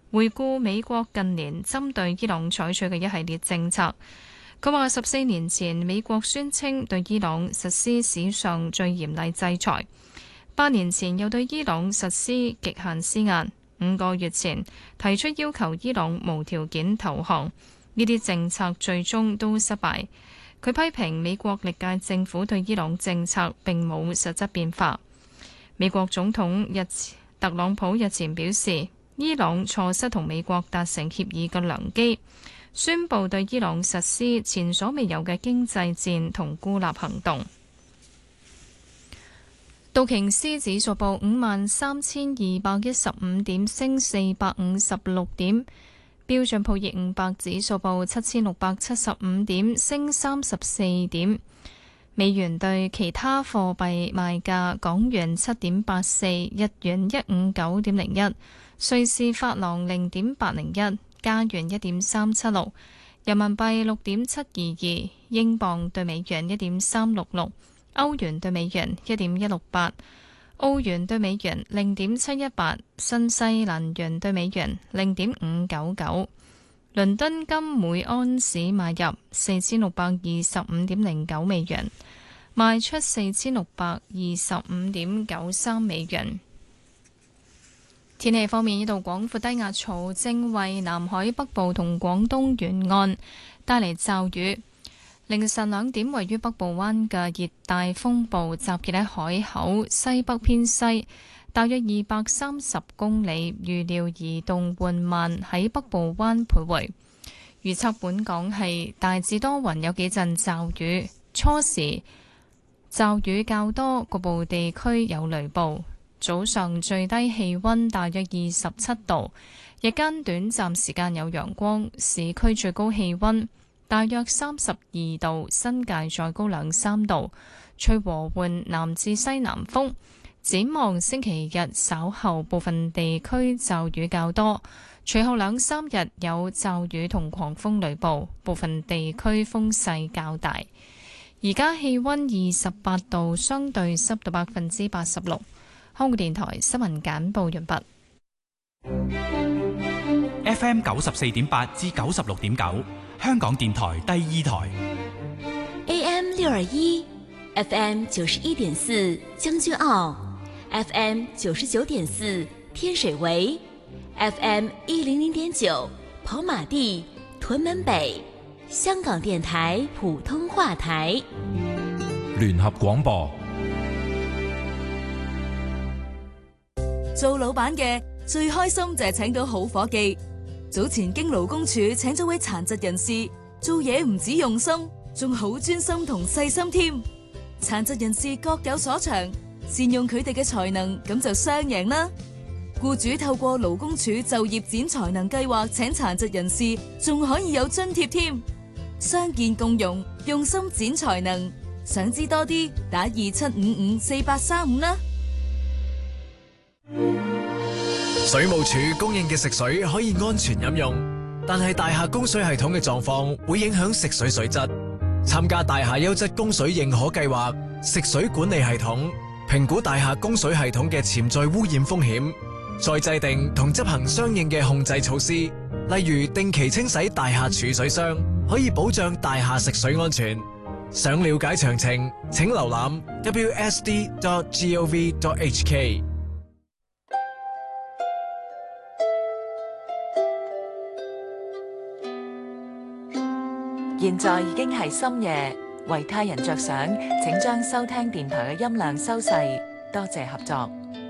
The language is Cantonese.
回顧美國近年針對伊朗採取嘅一系列政策。佢話14年前美國宣稱對伊朗實施史上最嚴厲制裁，8年前又對伊朗實施極限施壓，5個月前提出要求伊朗無條件投降，呢啲政策最終都失敗。佢批評美國歷屆政府對伊朗政策並冇實質變化。美國總統特朗普日前表示，伊朗錯失同美國達成協議嘅良機，宣布對伊朗實施前所未有嘅經濟戰同孤立行動。道瓊斯指數報53,215點，升456點。標準普爾500指數報7,675點，升34點。美元對其他貨幣賣價：港元7.84，日元159.01，瑞士法郎0.801，加元1.376，人民幣6.722，英鎊對美元1.366，歐元對美元1.168，澳元對美元0.718，新西蘭元對美元0.599。倫敦金每安士買入4625.09美元，賣出4625.93美元。天氣方面，呢度廣闊低壓槽正為南海北部同廣東沿岸帶嚟驟雨。凌晨2點，位於北部灣嘅熱帶風暴集結喺海口西北偏西，大約230公里，預料移動緩慢喺北部灣徘徊。預測本港係大致多雲，有幾陣驟雨，初時驟雨較多，局部地區有雷暴。早上最低氣溫大約27度，日間短暫時間有陽光，市區最高氣溫大約32度，新界再高2-3度，吹和緩南至西南風。展望星期日稍後部分地區驟雨較多，隨後2-3日有驟雨同狂風雷暴，部分地區風勢較大。而家氣溫28度，相對濕度86%。香港電台新聞簡報完畢。 FM 94.8至96.9，香港電台第2台。 AM 621 FM 91.4將軍澳，FM 99.4天水圍，FM 100.9跑馬地屯門北，香港電台普通話台。 聯合廣播。 做老闆嘅最開心就係請到好伙計。早前經勞工處請咗位殘疾人士，做嘢唔止用心，仲好專心同細心添。殘疾人士各有所長，善用佢哋嘅才能，咁就雙贏啦。僱主透過勞工處就業展才能計劃請殘疾人士，仲可以有津貼添。傷健共融，用心展才能。想知多啲，打27554835啦。 水務署供應嘅食水可以安全飲用，但係大廈供水系統嘅狀況會影響食水水質。參加大廈優質供水認可計劃，食水管理系統評估大廈供水系統嘅潛在污染風險，再制定同執行相應嘅控制措施，例如定期清洗大廈儲水箱，可以保障大廈食水安全。想了解詳情，請瀏覽 wsd.gov.hk。 現在已經係深夜，為他人着想，請將收聽電台嘅音量收細，多謝合作。